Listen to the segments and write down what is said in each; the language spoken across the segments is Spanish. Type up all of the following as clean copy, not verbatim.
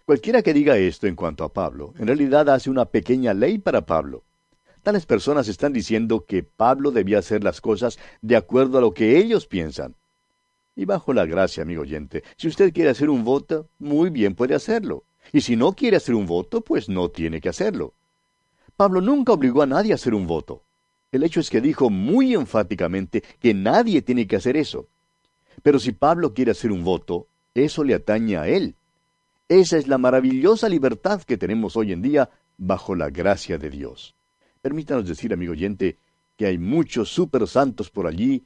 Cualquiera que diga esto en cuanto a Pablo, en realidad hace una pequeña ley para Pablo. Tales personas están diciendo que Pablo debía hacer las cosas de acuerdo a lo que ellos piensan. Y bajo la gracia, amigo oyente, si usted quiere hacer un voto, muy bien puede hacerlo. Y si no quiere hacer un voto, pues no tiene que hacerlo. Pablo nunca obligó a nadie a hacer un voto. El hecho es que dijo muy enfáticamente que nadie tiene que hacer eso. Pero si Pablo quiere hacer un voto, eso le atañe a él. Esa es la maravillosa libertad que tenemos hoy en día bajo la gracia de Dios. Permítanos decir, amigo oyente, que hay muchos super santos por allí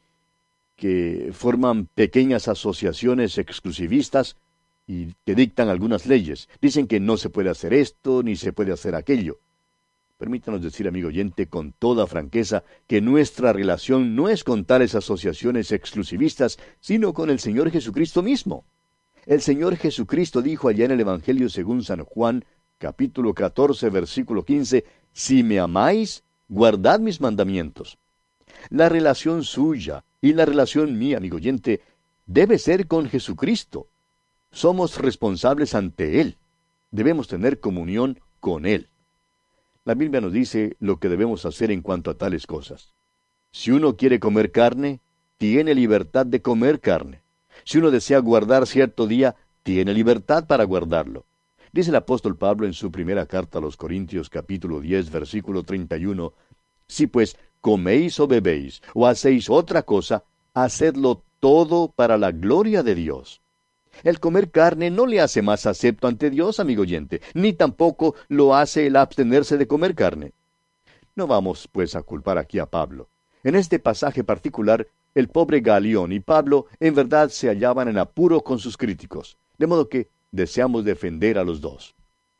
que forman pequeñas asociaciones exclusivistas y que dictan algunas leyes. Dicen que no se puede hacer esto ni se puede hacer aquello. Permítanos decir, amigo oyente, con toda franqueza, que nuestra relación no es con tales asociaciones exclusivistas, sino con el Señor Jesucristo mismo. El Señor Jesucristo dijo allá en el Evangelio según San Juan, capítulo 14, versículo 15, «Si me amáis, guardad mis mandamientos». La relación suya y la relación mía, amigo oyente, debe ser con Jesucristo. Somos responsables ante Él. Debemos tener comunión con Él. La Biblia nos dice lo que debemos hacer en cuanto a tales cosas. Si uno quiere comer carne, tiene libertad de comer carne. Si uno desea guardar cierto día, tiene libertad para guardarlo. Dice el apóstol Pablo en su primera carta a los Corintios, capítulo 10, versículo 31, «Si pues coméis o bebéis, o hacéis otra cosa, hacedlo todo para la gloria de Dios». El comer carne no le hace más acepto ante Dios, amigo oyente, ni tampoco lo hace el abstenerse de comer carne. No vamos, pues, a culpar aquí a Pablo. En este pasaje particular, el pobre Galión y Pablo en verdad se hallaban en apuro con sus críticos, de modo que deseamos defender a los dos.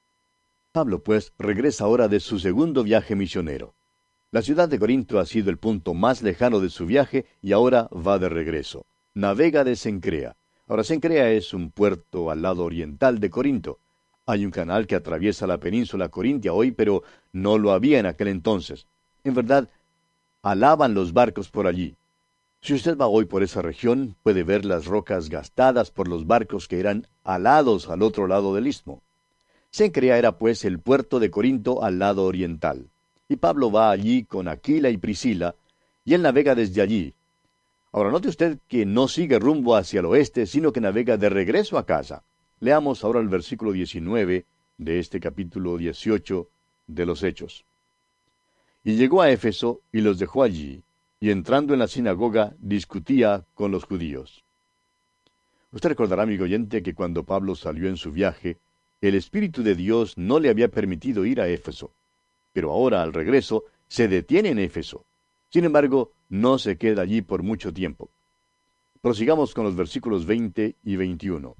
Pablo, pues, regresa ahora de su segundo viaje misionero. La ciudad de Corinto ha sido el punto más lejano de su viaje y ahora va de regreso. Navega de Cencrea. Ahora, Cencrea es un puerto al lado oriental de Corinto. Hay un canal que atraviesa la península corintia hoy, pero no lo había en aquel entonces. En verdad, alaban los barcos por allí. Si usted va hoy por esa región, puede ver las rocas gastadas por los barcos que eran alados al otro lado del istmo. Cencrea era pues el puerto de Corinto al lado oriental. Y Pablo va allí con Aquila y Priscila, y él navega desde allí. Ahora, note usted que no sigue rumbo hacia el oeste, sino que navega de regreso a casa. Leamos ahora el versículo 19 de este capítulo 18 de los Hechos. Y llegó a Éfeso y los dejó allí, y entrando en la sinagoga discutía con los judíos. Usted recordará, amigo oyente, que cuando Pablo salió en su viaje, el Espíritu de Dios no le había permitido ir a Éfeso. Pero ahora, al regreso, se detiene en Éfeso. Sin embargo, no se queda allí por mucho tiempo. Prosigamos con los versículos 20 y 21.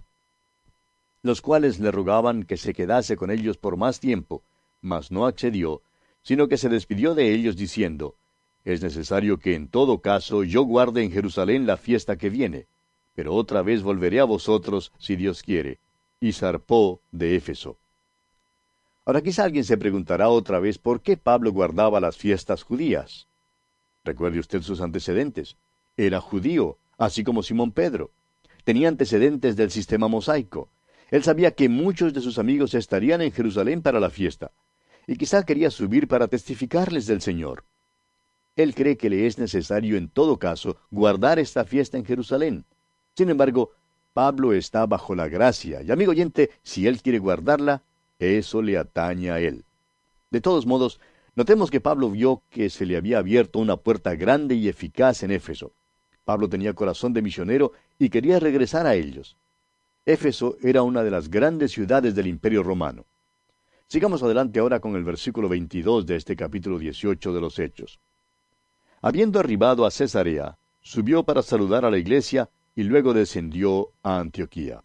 Los cuales le rogaban que se quedase con ellos por más tiempo, mas no accedió, sino que se despidió de ellos diciendo, «Es necesario que en todo caso yo guarde en Jerusalén la fiesta que viene, pero otra vez volveré a vosotros si Dios quiere». Y zarpó de Éfeso. Ahora quizá alguien se preguntará otra vez por qué Pablo guardaba las fiestas judías. Recuerde usted sus antecedentes. Era judío, así como Simón Pedro. Tenía antecedentes del sistema mosaico. Él sabía que muchos de sus amigos estarían en Jerusalén para la fiesta, y quizá quería subir para testificarles del Señor. Él cree que le es necesario en todo caso guardar esta fiesta en Jerusalén. Sin embargo, Pablo está bajo la gracia, y amigo oyente, si él quiere guardarla, eso le atañe a él. De todos modos, notemos que Pablo vio que se le había abierto una puerta grande y eficaz en Éfeso. Pablo tenía corazón de misionero y quería regresar a ellos. Éfeso era una de las grandes ciudades del Imperio Romano. Sigamos adelante ahora con el versículo 22 de este capítulo 18 de los Hechos. Habiendo arribado a Cesarea, subió para saludar a la iglesia y luego descendió a Antioquía.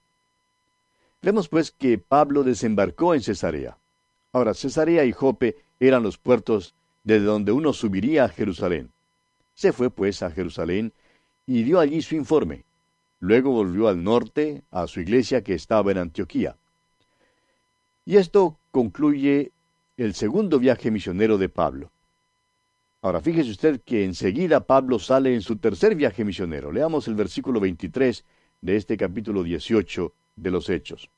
Vemos pues que Pablo desembarcó en Cesarea. Ahora, Cesarea y Jope eran los puertos desde donde uno subiría a Jerusalén. Se fue pues a Jerusalén y dio allí su informe. Luego volvió al norte, a su iglesia que estaba en Antioquía. Y esto concluye el segundo viaje misionero de Pablo. Ahora, fíjese usted que enseguida Pablo sale en su tercer viaje misionero. Leamos el versículo 23 de este capítulo 18 de los Hechos.